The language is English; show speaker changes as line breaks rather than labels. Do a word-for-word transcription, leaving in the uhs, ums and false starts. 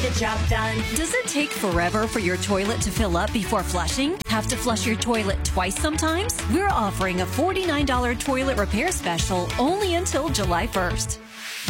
the job done.
Does it take forever for your toilet to fill up before flushing? Have to flush your toilet twice sometimes? We're offering a forty-nine dollars toilet repair special only until July first.